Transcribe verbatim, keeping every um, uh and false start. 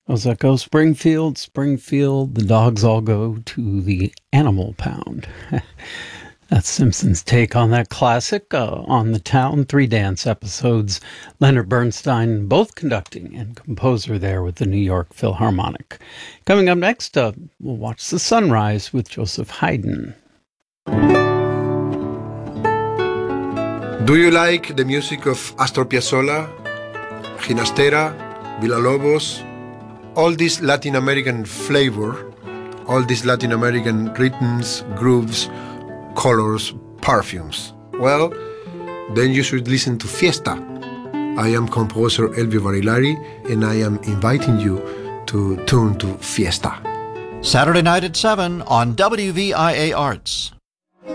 How's that go? Springfield, Springfield, the dogs all go to the animal pound. That's Simpsons' take on that classic. Uh, on the Town, three dance episodes. Leonard Bernstein, both conducting and composer there with the New York Philharmonic. Coming up next, uh, we'll watch The Sunrise with Joseph Haydn. Do you like the music of Astor Piazzolla, Ginastera, Villalobos? All this Latin American flavor, all these Latin American rhythms, grooves, colors, perfumes. Well, then you should listen to Fiesta. I am composer Elvio Barilari, and I am inviting you to tune to Fiesta. Saturday night at seven on W V I A Arts.